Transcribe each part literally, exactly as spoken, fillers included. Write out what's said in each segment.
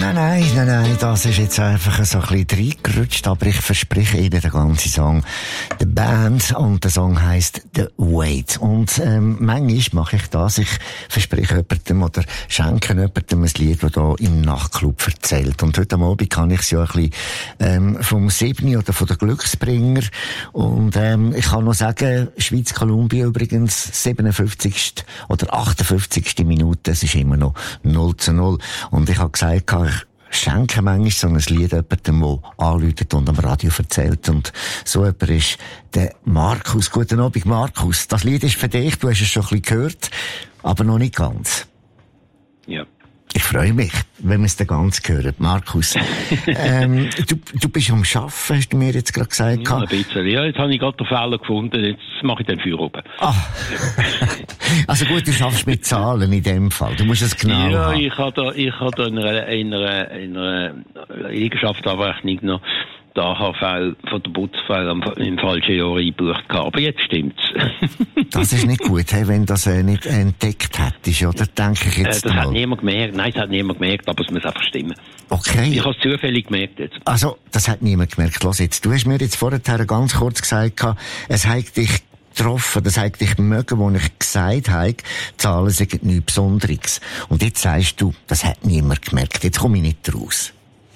Nein, nein, nein, nein, das ist jetzt einfach so ein bisschen reingerutscht, aber ich verspreche Ihnen den ganzen Song. The Band, und der Song heisst The Wait. Und ähm, manchmal mache ich das, ich verspreche jemandem oder schenke jemandem ein Lied, das hier im Nachtclub erzählt. Und heute Abend kann ich es ja ein bisschen ähm, vom Siebni oder von der Glücksbringer. Und ähm, ich kann noch sagen, Schweiz-Kolumbien übrigens siebenundfünfzigste oder achtundfünfzigste Minute, es ist immer noch null zu null. Und ich habe gesagt, ich schenke manchmal so ein Lied jemandem, der anruft und am Radio erzählt. Und so jemand ist der Markus. Guten Abend, Markus. Das Lied ist für dich, du hast es schon ein bisschen gehört, aber noch nicht ganz. Ja. Ich freue mich, wenn wir es dann ganz hören. Markus, ähm, du, du bist am Arbeiten, hast du mir jetzt gerade gesagt. Ja, ein bisschen. Ja, jetzt habe ich gerade den Fehler gefunden, jetzt mache ich den Feuer oben. Ah. Also gut, du schaffst mit Zahlen in dem Fall. Du musst es genau ja, haben. ich habe da, ich habe da in einer, in einer, in einer Liegenschaftsabrechnung noch die A H V von der Putzfall im falschen Jahr eingebucht gehabt. Aber jetzt stimmt's. Das ist nicht gut, hey, wenn das äh, nicht entdeckt hättest, oder? Denke ich jetzt äh, Das mal. hat niemand gemerkt. Nein, das hat niemand gemerkt, aber es muss einfach stimmen. Okay. Ich habe es zufällig gemerkt jetzt. Also, das hat niemand gemerkt. Los jetzt, du hast mir jetzt vorher ganz kurz gesagt, es hat dich getroffen, das hat dich mögen, wo ich gesagt habe, Zahlen sind nichts Besonderes. Und jetzt sagst du, das hat niemand gemerkt. Jetzt komme ich nicht raus.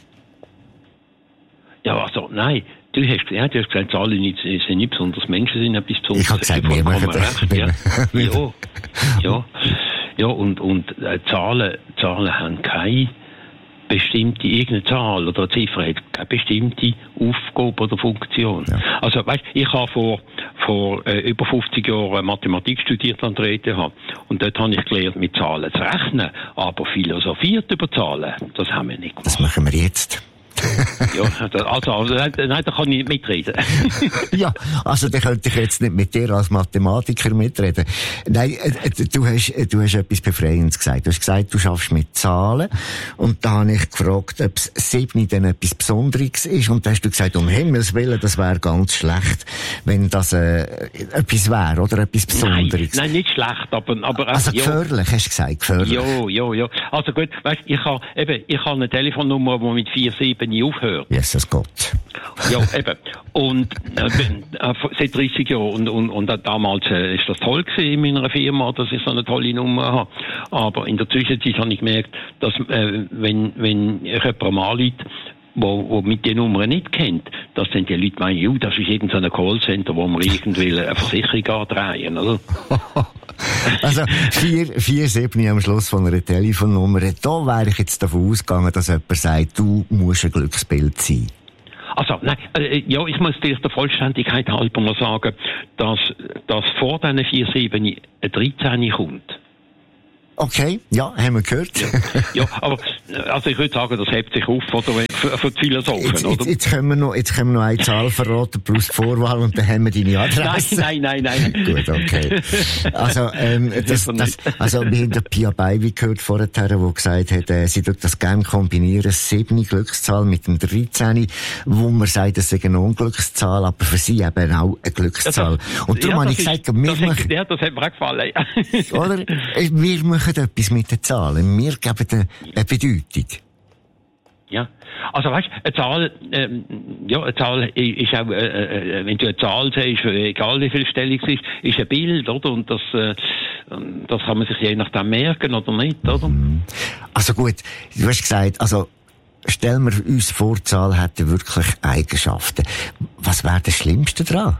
Ja, also, nein. Du hast, ja, du hast gesagt, Zahlen sind nicht besonders, Menschen sind etwas Besonderes. Ich habe gesagt, wir machen recht, ja. ja. Ja. Ja, und, und, äh, Zahlen, Zahlen haben keine bestimmte, irgendeine Zahl oder eine Ziffer hat keine bestimmte Aufgabe oder Funktion. Ja. Also, weißt, ich habe vor, vor, äh, über fünfzig Jahren Mathematik studiert an der E T H. Und dort habe ich gelernt, mit Zahlen zu rechnen. Aber philosophiert über Zahlen, das haben wir nicht gemacht. Das machen wir jetzt. Ja, also, also nein, da kann ich nicht mitreden. Ja, also da könnte ich jetzt nicht mit dir als Mathematiker mitreden. Nein, du hast, du hast etwas Befreiendes gesagt. Du hast gesagt, du schaffst mit Zahlen. Und da habe ich gefragt, ob es sieben denn etwas Besonderes ist. Und da hast du gesagt, um Himmels Willen, das wäre ganz schlecht, wenn das äh, etwas wäre, oder etwas Besonderes. Nein, nein, nicht schlecht, aber... aber äh, also ja. gefährlich, hast du gesagt, gefährlich. Ja, ja, ja. Also gut, weißt, ich habe eben, ich habe eine Telefonnummer, die mit vier sieben nie aufhört. Jesus Gott. Ja, eben. Und äh, äh, seit dreißig Jahren. Und, und, und damals äh, ist das toll gewesen in meiner Firma, dass ich so eine tolle Nummer habe. Aber in der Zwischenzeit habe ich gemerkt, dass äh, wenn, wenn ich jemanden anrufe, wo, wo mit der Nummer nicht kennt, dass dann die Leute meinen, jo, das ist irgendein Callcenter, wo wir irgendwie eine Versicherung andrehen, oder? Also, vier, vier, sieben am Schluss von einer Telefonnummer. Da wäre ich jetzt davon ausgegangen, dass jemand sagt, du musst ein Glücksbild sein. Also, nein, äh, ja, ich muss dir der Vollständigkeit halber mal sagen, dass, dass vor diesen vier sieben ein dreizehn kommt. Okay, ja, haben wir gehört. Ja, ja, aber also ich würde sagen, das hebt sich auf oder, für, für die Philosophen, jetzt, oder? Jetzt, jetzt, können wir noch, jetzt können wir noch eine Zahl verraten plus die Vorwahl und dann haben wir deine Adresse. Nein, nein, nein, nein. Gut, okay. Also, ähm, das, das, also wir haben den Pia Beiwi gehört vorher, der gesagt hat, äh, sie tut das gerne kombinieren, sieben Glückszahl mit dem dreizehn, wo man sagt, das ist eine Unglückszahl, aber für sie eben auch eine Glückszahl. Das, und darum ja, habe ich gesagt, ist, wir das machen... Ja, das hat mir auch gefallen. Oder? Wir machen etwas mit den Zahlen. Wir geben eine, eine Bedeutung. Ja, also weißt, eine Zahl, ähm, ja, eine Zahl ist auch, äh, äh, wenn du eine Zahl sagst, egal wie viel Stellung es ist, ist ein Bild, oder? Und das, äh, das kann man sich je nachdem merken oder nicht, oder? Also gut, du hast gesagt, also stellen wir uns vor, die Zahl hätte wirklich Eigenschaften. Was wäre das Schlimmste daran?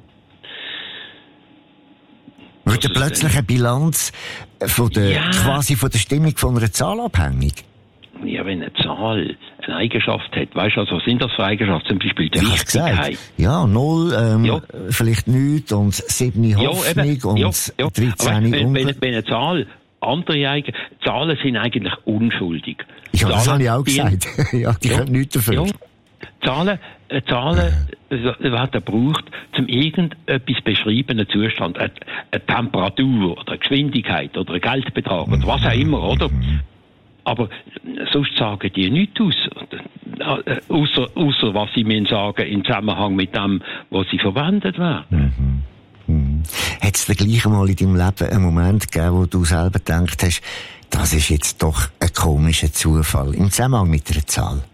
Wird plötzlich eine Bilanz von der, ja. quasi von der Stimmung von einer Zahl abhängig? Ja, wenn eine Zahl eine Eigenschaft hat, weißt du, also was sind das für Eigenschaften? Zum Beispiel die ja, Wichtigkeit. Ja, null, ähm, ja. vielleicht nichts und sieben Hoffnung ja, und ja, ja. dreizehn wenn, Unglück. wenn, wenn eine Zahl andere Eigen Zahlen sind eigentlich unschuldig. Ja, Zahlen, das habe ich auch gesagt. Die, ja, die ja, können nichts dafür. Ja. Zahlen, äh, Zahlen werden gebraucht, um irgendetwas beschreibenden Zustand, eine, eine Temperatur oder eine Geschwindigkeit oder ein Geldbetrag oder was auch immer, oder? Aber sonst sagen die nichts aus, äh, außer, außer was sie mir sagen im Zusammenhang mit dem, was sie verwendet werden. Mhm. Mhm. Hat es denn gleich mal in deinem Leben einen Moment gegeben, wo du selber gedacht hast, das ist jetzt doch eine ein komischer Zufall im Zusammenhang mit einer Zahl?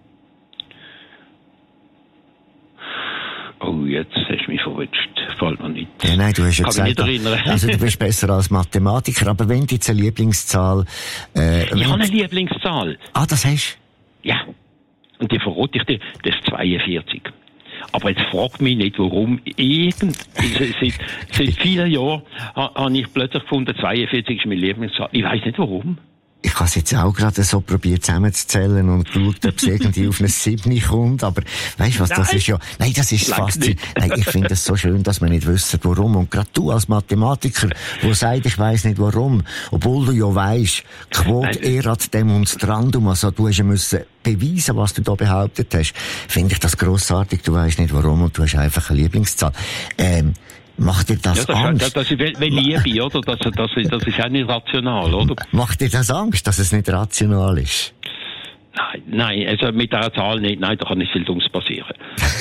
Oh, jetzt hast du mich verwünscht. Fällt mir nicht. Ja, nein, du hast ja Kann gesagt, mich nicht erinnern. also du bist besser als Mathematiker, aber wenn du jetzt eine Lieblingszahl... Äh, ich habe eine Lieblingszahl. Ah, das hast du? Ja. Und die verrate ich dir, das ist zweiundvierzig. Aber jetzt frag mich nicht, warum. Irgend, seit, seit vielen Jahren habe ich plötzlich gefunden, zweiundvierzig ist meine Lieblingszahl. Ich weiss nicht warum. Ich habe es jetzt auch gerade so probiert zusammenzuzählen und geschaut, ob es irgendwie auf eine sieben kommt, aber weißt du was, das Nein. ist ja, nein, das ist faszinierend. Nein, ich finde es so schön, dass man nicht wissen, warum. Und gerade du als Mathematiker, der sagt, ich weiss nicht warum, obwohl du ja weisst, quod erat demonstrandum, also du hast ja müssen beweisen, was du da behauptet hast, finde ich das grossartig, du weisst nicht warum und du hast einfach eine Lieblingszahl. Ähm, Macht dir das, ja, das Angst? Ist, das ist wie Liebe, oder? Das, das, das ist auch nicht rational, oder? Macht dir das Angst, dass es nicht rational ist? Nein, nein, also mit dieser Zahl nicht. Nein, da kann nicht viel Dummes passieren.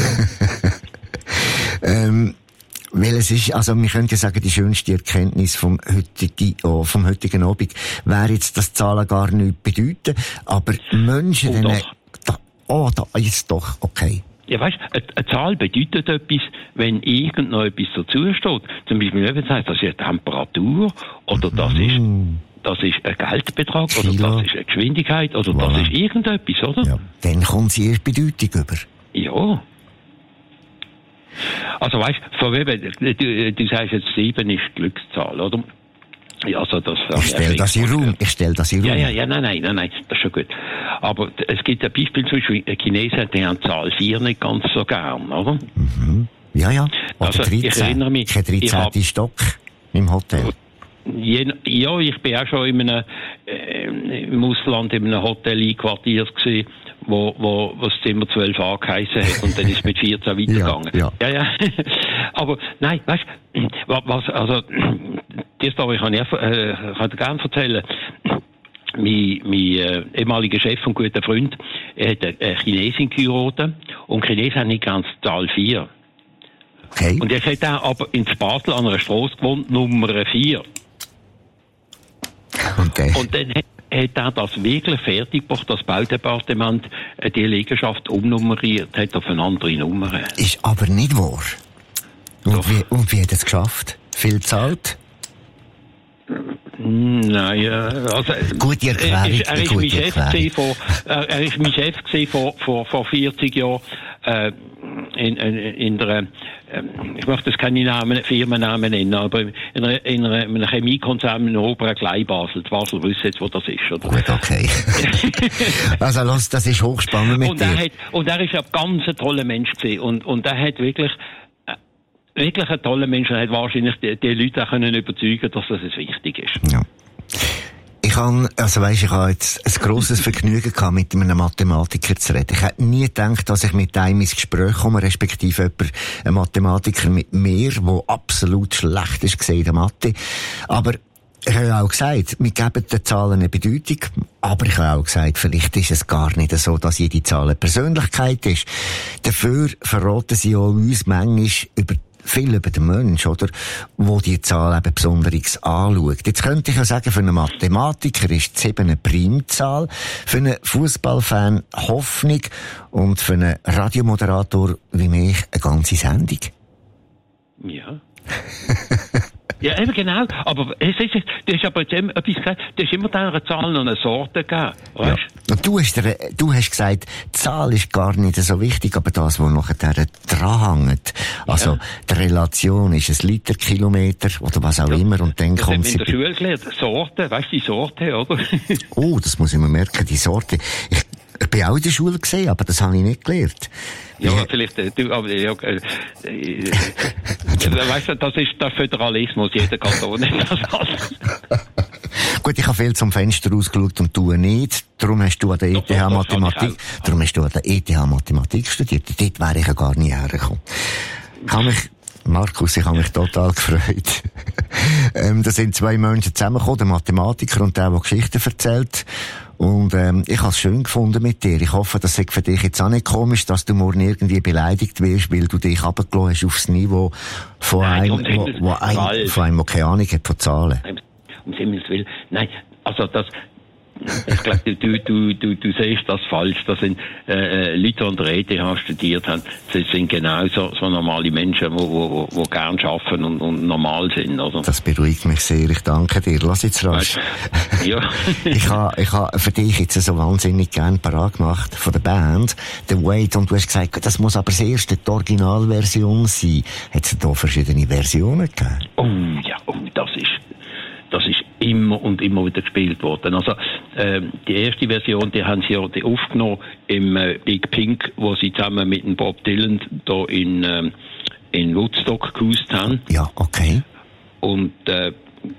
ähm, weil es ist, also wir können ja sagen, die schönste Erkenntnis vom heutigen, oh, vom heutigen Abend wäre jetzt, dass Zahlen gar nichts bedeuten, aber Menschen... Oh, denen, doch. Da, oh, da ist doch, okay. Ja, weißt, eine, eine Zahl bedeutet etwas, wenn irgend noch etwas dazu steht. Zum Beispiel, wenn man sagt, das ist eine Temperatur, oder das mm. ist, das ist ein Geldbetrag, Kilo. oder das ist eine Geschwindigkeit, oder Voilà. das ist irgendetwas, oder? Ja. Dann kommt sie ihre Bedeutung über. Ja. Also weißt, von wem, du, du sagst jetzt, sieben ist Glückszahl, oder? Ja, also das, Ich stelle das in Raum. Ich stelle das in Raum. Ja, ja, ja, nein, nein, nein, nein, das ist schon gut. Aber es gibt ein Beispiel, zum Beispiel, Chinesen, die haben Zahl vier nicht ganz so gern, oder? Mhm. Ja, ja. Oder Also, dreizehn. ich erinnere mich, Kein dreizehnten Stock im Hotel. Je, ja, ich bin auch schon in einem, äh, im Ausland in einem Hotel einquartiert gewesen, wo, wo, wo das Zimmer zwölf A geheissen hat und dann ist es mit vierzehn weitergegangen. Ja, ja. ja, ja. Aber, nein, weißt du, was, also, die Story kann ich, äh, kann ich gerne erzählen. Mein, mein äh, ehemaliger Chef und guter Freund, er hat eine, eine Chinesin geheiratet und Chinesen haben nicht ganz die Zahl vier. Okay. Und er hat auch aber in Basel an einer Strasse gewohnt, Nummer vier. Okay. Und dann hat, hat er das wirklich fertig gebracht, das Baudepartement, äh, die Liegenschaft umnummeriert hat auf eine andere Nummer. Ist aber nicht wahr. Und Doch. wie, und wie hat er es geschafft? Viel zahlt? Nein, äh, also... Gute Erklärung. Er ist, er ist gute mein Chef Erklärung. gewesen vor, äh, er ist mein Chef gewesen vor, vor, vor vierzig Jahren, äh, in, in, in der, äh, ich möchte jetzt keine Namen, Firmennamen nennen, aber in, einer, in, einer, in einem Chemiekonzern in der oberen Kleinbasel. Die Basel wissen jetzt, wo das ist, oder? Gut, okay. Also, los, das ist hochspannend mit und dir. er hat, und er ist ein ganz toller Mensch gewesen. Und, und er hat wirklich, äh, wirklich ein toller Mensch. Er hat wahrscheinlich die, die Leute auch können überzeugen, dass das wichtig ist. Ja. Ich habe, also weisst, ich habe jetzt ein grosses Vergnügen gehabt, mit einem Mathematiker zu reden. Ich hätte nie gedacht, dass ich mit einem ins Gespräch komme, respektive jemand, ein Mathematiker mit mir, der absolut schlecht ist in der Mathe. Aber ich habe auch gesagt, wir geben den Zahlen eine Bedeutung, aber ich habe auch gesagt, vielleicht ist es gar nicht so, dass jede Zahl eine Persönlichkeit ist. Dafür verraten sie auch uns manchmal über viel über den Mensch, oder? Wo die Zahl eben besonderes anschaut. Jetzt könnte ich ja sagen, für einen Mathematiker ist die sieben eine Primzahl, für einen Fußballfan Hoffnung und für einen Radiomoderator wie mich eine ganze Sendung. Ja. Ja, eben genau. Aber es ist, du hast aber jetzt immer etwas gesagt, du hast immer dieser Zahl noch eine Sorte gegeben. Weißt? Ja. Und du hast, du hast gesagt, die Zahl ist gar nicht so wichtig, aber das, was nachher dranhängt. Also, ja. Die Relation ist ein Liter, Kilometer oder was auch ja. immer. Und dann das kommt sie... Das in der Schule gelernt. Sorte, weißt du, die Sorte, oder? Oh, das muss ich mir merken, die Sorte. Ich, ich bin auch in der Schule gesehen, aber das habe ich nicht gelernt. Ja, ja. vielleicht, du, aber, ja, äh, äh, weißt du, das ist der Föderalismus, jeder Kanton hat das alles. Gut, ich habe viel zum Fenster rausgeschaut und du nicht. Darum hast du an der E T H Mathematik, darum hast du an der E T H Mathematik studiert. Dort wäre ich ja gar nie hergekommen. Ich habe mich, Markus, ich habe mich total gefreut. ähm, da sind zwei Menschen zusammengekommen, der Mathematiker und der, der Geschichten erzählt. Und ähm, ich habe es schön gefunden mit dir. Ich hoffe, das ist für dich jetzt auch nicht komisch, dass du morgen irgendwie beleidigt wirst, weil du dich runtergelassen hast aufs Niveau von Nein, einem, wo, wo ein, von einem, der keine Ahnung hat von Zahlen. Um Himmels Willen. Nein, also das, ich glaube, du, du, du, du siehst das falsch. Das sind äh, Leute, die an der E T H studiert haben. Das sind genau so, so normale Menschen, die wo, wo, wo gerne arbeiten und, und normal sind. Oder? Das beruhigt mich sehr. Ich danke dir. Lass jetzt rasch. Ja. ich habe ich ha für dich jetzt so wahnsinnig gerne parat gemacht von der Band The Wait. Und du hast gesagt, das muss aber das erste die Originalversion sein. Hat es da verschiedene Versionen gegeben? Oh ja, oh, das ist das ist immer und immer wieder gespielt worden. Also ähm, die erste Version, die haben sie ja die aufgenommen im äh, Big Pink, wo sie zusammen mit dem Bob Dylan da in ähm, in Woodstock gehust haben. Ja, okay. Und äh,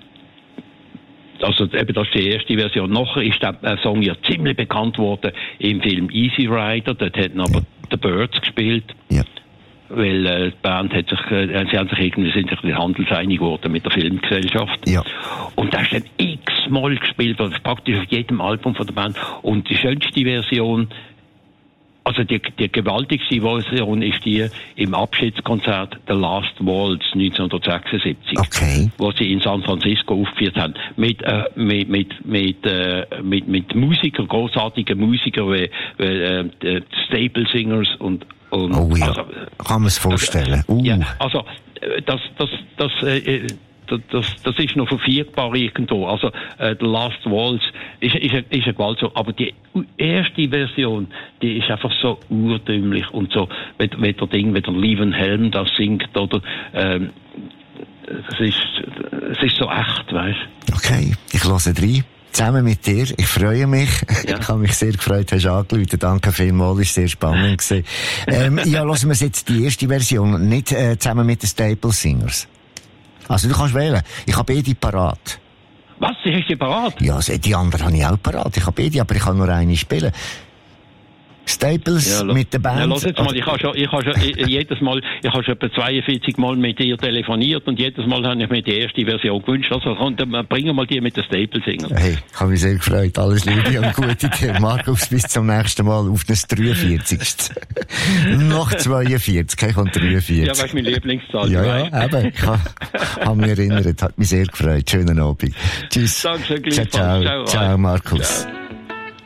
also eben das ist die erste Version. Nachher ist der äh, Song ja ziemlich bekannt worden im Film Easy Rider. Dort hätten aber ja. The Byrds gespielt. Ja. Weil äh, die Band hat sich, äh, sie haben sich irgendwie sind sich handelseinig geworden mit der Filmgesellschaft. Ja. Und das ist dann x-mal gespielt worden, praktisch auf jedem Album von der Band. Und die schönste Version, also die, die gewaltigste Version ist die im Abschiedskonzert The Last Waltz neunzehnhundertsechsundsiebzig, okay. Wo sie in San Francisco aufgeführt haben. Mit, äh, mit, mit, mit, äh, mit, mit Musikern, großartigen Musikern wie, wie äh, die Staple Singers und Und oh ja, also, kann man es vorstellen. Also, uh. Ja, also das, das, das, äh, das, das, das ist noch verfügbar irgendwo. Also äh, The Last Waltz ist, ist, ist, ist eine Gewalt so, aber die erste Version, die ist einfach so urtümlich und so, wenn, wenn der Ding, wenn der Lieven Helm das singt oder ähm, es ist, es ist so echt, weißt du. Okay, ich höre rein. Zusammen mit dir. Ich freue mich. Ja. Ich habe mich sehr gefreut, hast du angerufen. Danke vielmals, ist sehr spannend gewesen. ähm, ja, lassen wir jetzt die erste Version, nicht äh, zusammen mit den Staple Singers. Also du kannst wählen. Ich habe beide parat. Was? Du hast die parat? Ja, die anderen habe ich auch parat. Ich habe beide, aber ich kann nur eine spielen. Staples ja, mit der Band. Ja, lass jetzt mal, ich habe schon, ich habe schon jedes Mal, ich habe schon etwa zweiundvierzig Mal mit dir telefoniert und jedes Mal habe ich mir die erste Version gewünscht. Also bringen wir mal die mit den Staples-Singern. Hey, ich habe mich sehr gefreut. Alles Liebe und gute dir. Markus, bis zum nächsten Mal auf das dreiundvierzigste Noch zweiundvierzig, ich komme dreiundvierzig. Ja, weißt du, meine Lieblingszahl. Ja, ja, eben. Ich habe hab mich erinnert, hat mich sehr gefreut. Schönen Abend. Tschüss. Danke, ciao, ciao. Ciao, ciao, Markus. Ciao.